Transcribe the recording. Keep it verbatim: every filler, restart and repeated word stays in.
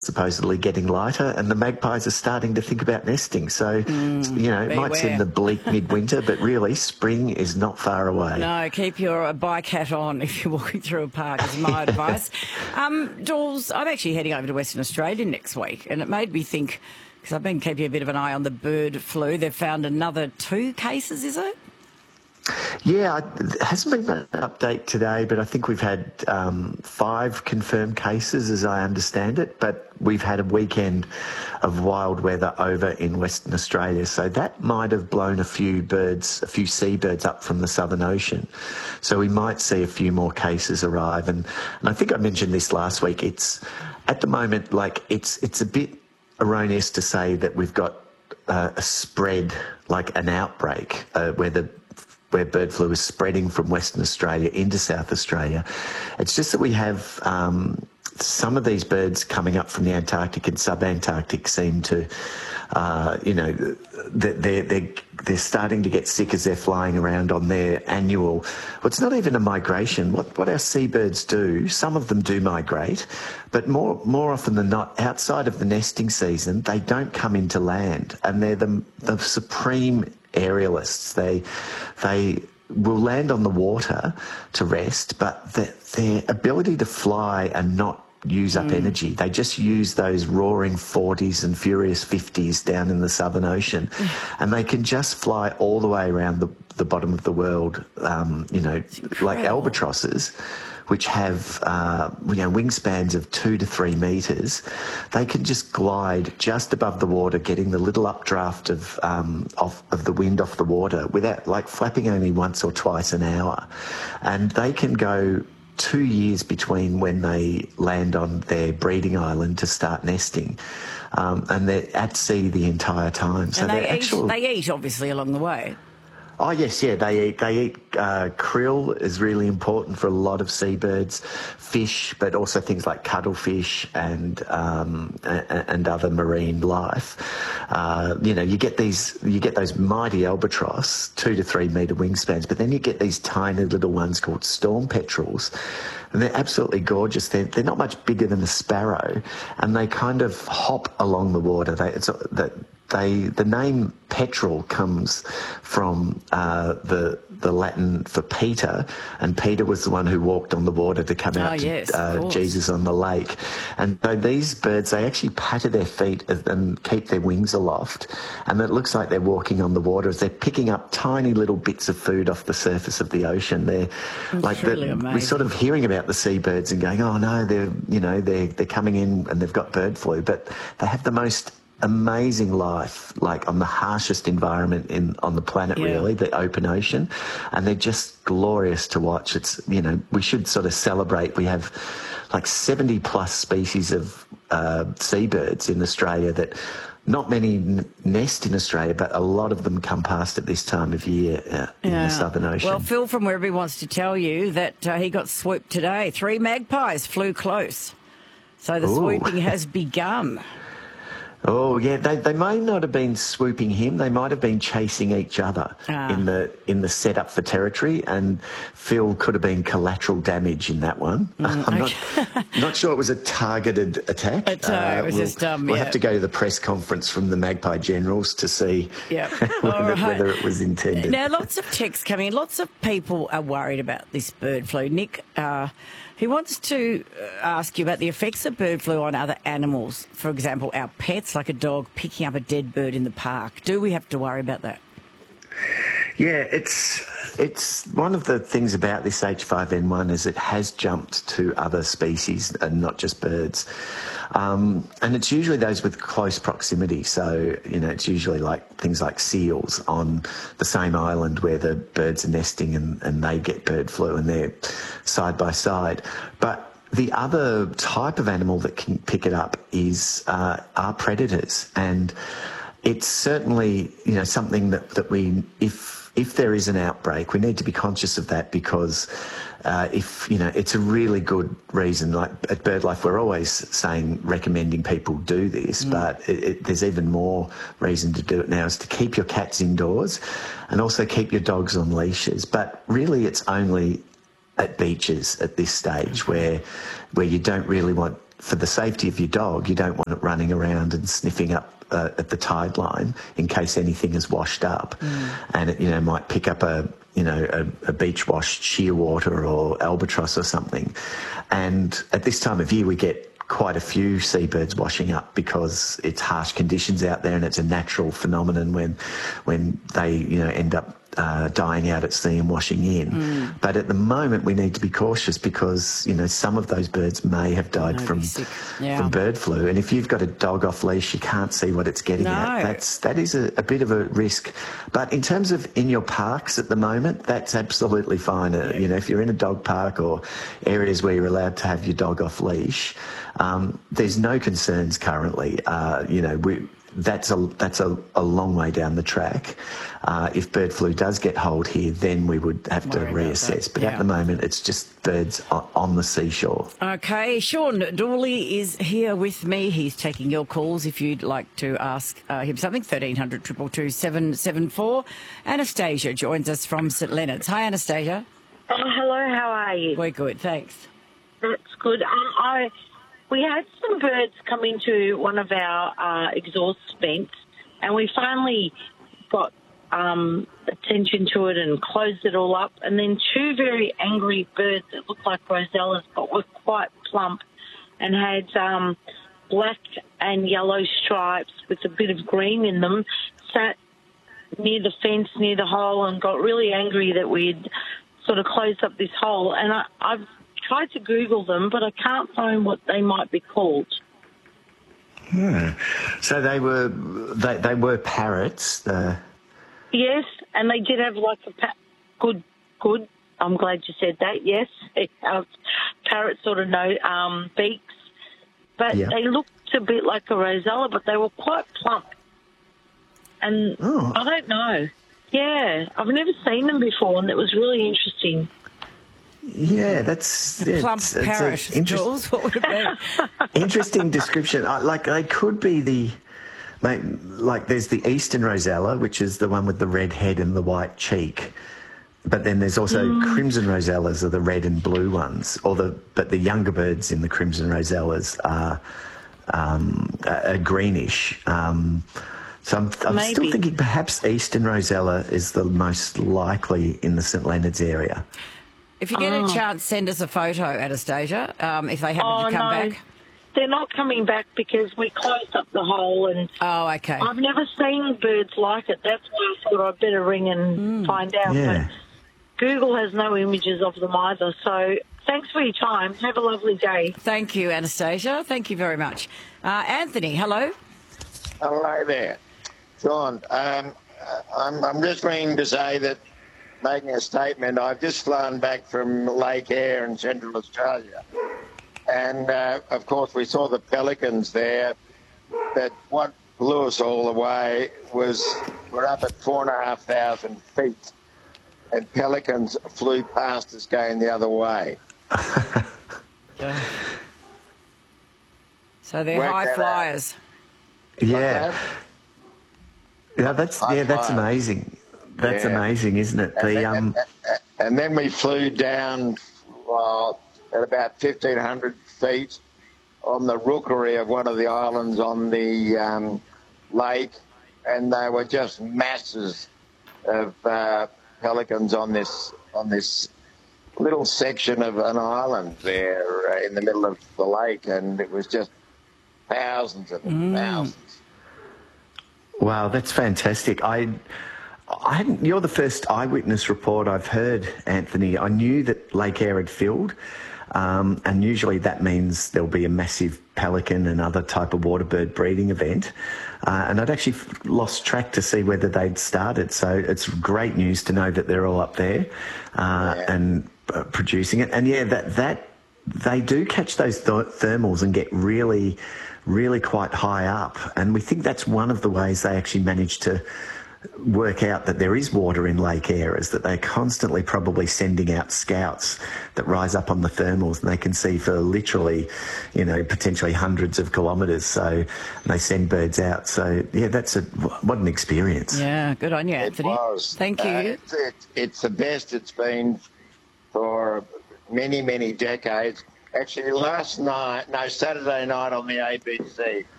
supposedly getting lighter, and the magpies are starting to think about nesting. So, mm, you know, it beware. Might seem the bleak midwinter, but really spring is not far away. No, keep your bike hat on if you're walking through a park is my advice. Um, Jules, I'm actually heading over to Western Australia next week, and it made me think, because I've been keeping a bit of an eye on the bird flu, they've found another two cases, is it? Yeah, it hasn't been an update today, but I think we've had um, five confirmed cases, as I understand it, but we've had a weekend of wild weather over in Western Australia, so that might have blown a few birds, a few seabirds up from the Southern Ocean. So we might see a few more cases arrive, and, and I think I mentioned this last week. It's, at the moment, like, it's, it's a bit erroneous to say that we've got uh, a spread, like an outbreak, uh, where the where bird flu is spreading from Western Australia into South Australia. It's just that we have um, some of these birds coming up from the Antarctic and subantarctic seem to, uh, you know, they're, they're, they're starting to get sick as they're flying around on their annual, well, it's not even a migration. What, what our seabirds do, some of them do migrate, but more, more often than not, outside of the nesting season, they don't come into land, and they're the, the supreme aerialists. They they will land on the water to rest, but the, their ability to fly and not use up mm. energy, they just use those roaring forties and furious fifties down in the Southern Ocean, and they can just fly all the way around the, the bottom of the world, um, you know, like albatrosses, which have uh, you know, wingspans of two to three metres. They can just glide just above the water, getting the little updraft of um, of, of the wind off the water without, like, flapping only once or twice an hour. And they can go two years between when they land on their breeding island to start nesting. Um, and they're at sea the entire time. So and they they're eat, actual... they eat, obviously, along the way. Oh, yes, yeah, they eat, they eat uh, krill is really important for a lot of seabirds, fish, but also things like cuttlefish and um, and, and other marine life. Uh, you know, you get these, you get those mighty albatross, two to three metre wingspans, but then you get these tiny little ones called storm petrels, and they're absolutely gorgeous. They're, they're not much bigger than a sparrow, and they kind of hop along the water. They, it's, that They, the name petrel comes from uh, the the Latin for Peter, and Peter was the one who walked on the water to come out oh, yes, to uh, Jesus on the lake. And so these birds, they actually patter their feet and keep their wings aloft, and it looks like they're walking on the water as they're picking up tiny little bits of food off the surface of the ocean. They're That's like really the, amazing. We're sort of hearing about the seabirds and going, oh no, they're you know they're they're coming in and they've got bird flu, but they have the most amazing life, like on the harshest environment in on the planet, yeah. really, the open ocean, and they're just glorious to watch. It's, you know, we should sort of celebrate. We have like seventy plus species of uh, seabirds in Australia that not many n- nest in Australia, but a lot of them come past at this time of year uh, in yeah. the Southern Ocean. Well, Phil from wherever he wants to tell you that uh, he got swooped today. Three magpies flew close. So the Ooh. swooping has begun. Oh, yeah, they they may not have been swooping him. They might have been chasing each other ah. in the in the setup for territory, and Phil could have been collateral damage in that one. Mm, I'm okay. not not sure it was a targeted attack. It, uh, uh, it was we'll, just, um, we'll yeah. have to go to the press conference from the Magpie Generals to see yep. whether, right. whether it was intended. Now, lots of texts coming in. Lots of people are worried about this bird flu. Nick, uh, he wants to ask you about the effects of bird flu on other animals. For example, our pets, like a dog picking up a dead bird in the park. Do we have to worry about that? Yeah, it's it's one of the things about this H five N one is it has jumped to other species and not just birds. Um, and it's usually those with close proximity. So, you know, it's usually like things like seals on the same island where the birds are nesting, and, and they get bird flu and they're side by side. But the other type of animal that can pick it up is uh, are predators. And it's certainly, you know, something that, that we, if if there is an outbreak, we need to be conscious of that, because uh, if, you know, it's a really good reason. Like at BirdLife, we're always saying, recommending people do this, mm. but it, it, there's even more reason to do it now, is to keep your cats indoors and also keep your dogs on leashes. But really, it's only at beaches at this stage where where you don't really want for the safety of your dog, you don't want it running around and sniffing up uh, at the tide line in case anything is washed up, mm. and it, you know, might pick up a you know a, a beach washed shearwater or albatross or something. And at this time of year, we get quite a few seabirds washing up because it's harsh conditions out there, and it's a natural phenomenon when when they you know end up uh, dying out at sea and washing in. Mm. But at the moment, we need to be cautious because you know some of those birds may have died They'd from yeah. from bird flu, and if you've got a dog off leash, you can't see what it's getting no. at. That's that is a, a bit of a risk. But in terms of in your parks at the moment, that's absolutely fine. Uh, you know, if you're in a dog park or areas where you're allowed to have your dog off leash, um, there's no concerns currently. Uh, you know, we. That's a that's a, a long way down the track. Uh, if bird flu does get hold here, then we would have to reassess. But yeah. at the moment, it's just birds on, on the seashore. Okay, Sean Dawley is here with me. He's taking your calls if you'd like to ask uh, him something. thirteen hundred, two two two, seven seven four. Anastasia joins us from St Leonard's. Hi, Anastasia. Oh, hello. How are you? We're good, thanks. That's good. Um, I. We had some birds come into one of our uh, exhaust vents, and we finally got um, attention to it and closed it all up. And then two very angry birds that looked like rosellas but were quite plump and had um, black and yellow stripes with a bit of green in them sat near the fence, near the hole, and got really angry that we'd sort of closed up this hole. And I, I've tried to Google them, but I can't find what they might be called. Hmm. So they were they, they were parrots. Uh... Yes, and they did have like a pa- good good. I'm glad you said that. Yes, uh, parrot sort of no um, beaks, but yeah. they looked a bit like a rosella, but they were quite plump. And oh. I don't know. Yeah, I've never seen them before, and it was really interesting. Yeah, that's a plump it's, parrot. It's interest, Jules, what would it be? Interesting description. I, like they could be the, like there's the eastern rosella, which is the one with the red head and the white cheek, but then there's also mm. crimson rosellas are the red and blue ones. Or the but the younger birds in the crimson rosellas are um, are greenish. Um, so I'm, I'm still thinking perhaps eastern rosella is the most likely in the St Leonard's area. If you get oh. a chance, send us a photo, Anastasia, um, if they happen oh, to come no. back. They're not coming back because we closed up the hole, and oh, okay. I've never seen birds like it. That's why I thought I'd better ring and mm. find out. Yeah. But Google has no images of them either. So thanks for your time. Have a lovely day. Thank you, Anastasia. Thank you very much. Uh, Anthony, hello. Hello there. John, um, I'm, I'm just ringing to say that making a statement. I've just flown back from Lake Eyre in Central Australia. And, uh, of course, we saw the pelicans there. But what blew us all away was we're up at four and a half thousand feet. And pelicans flew past us going the other way. yeah. So they're Work high flyers. Out. Yeah. Yeah, that's, high yeah, that's flyers. amazing. That's yeah. amazing, isn't it? And, the, then, um... and, and then we flew down uh, at about fifteen hundred feet on the rookery of one of the islands on the um, lake, and they were just masses of uh, pelicans on this on this little section of an island there uh, in the middle of the lake, and it was just thousands of them, mm. thousands. Wow, that's fantastic. I... I hadn't, you're the first eyewitness report I've heard, Anthony. I knew that Lake Eyre had filled, um, and usually that means there'll be a massive pelican and other type of waterbird breeding event. Uh, and I'd actually lost track to see whether they'd started. So it's great news to know that they're all up there uh, yeah. and uh, producing it. And yeah, that that they do catch those th- thermals and get really, really quite high up. And we think that's one of the ways they actually manage to work out that there is water in Lake Eyre, is that they're constantly probably sending out scouts that rise up on the thermals, and they can see for literally, you know, potentially hundreds of kilometres. So they send birds out. So yeah, that's a what an experience. Yeah, good on you, Anthony. It was. Thank you. Uh, it's, it's the best it's been for many, many decades. actually last night, no, Saturday night on the A B C.